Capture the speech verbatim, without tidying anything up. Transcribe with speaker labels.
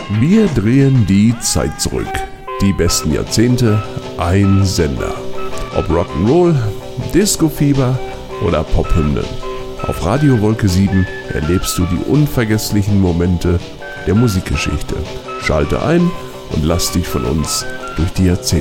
Speaker 1: Wir drehen die Zeit zurück. Die besten Jahrzehnte, ein Sender. Ob Rock'n'Roll, Disco-Fieber oder Pophymnen. Auf Radio Wolke sieben erlebst du die unvergesslichen Momente der Musikgeschichte. Schalte ein und lass dich von uns durch die Jahrzehnte